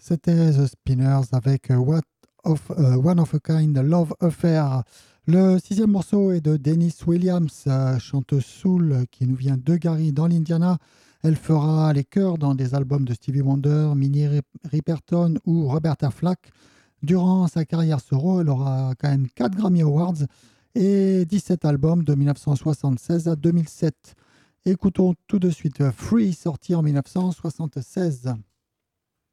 C'était The Spinners avec One of a Kind Love Affair. Le sixième morceau est de Dennis Williams, chanteuse soul qui nous vient de Gary dans l'Indiana. Elle fera les chœurs dans des albums de Stevie Wonder, Minnie Riperton ou Roberta Flack. Durant sa carrière solo, elle aura quand même 4 Grammy Awards et 17 albums de 1976 à 2007. Écoutons tout de suite Free, sorti en 1976.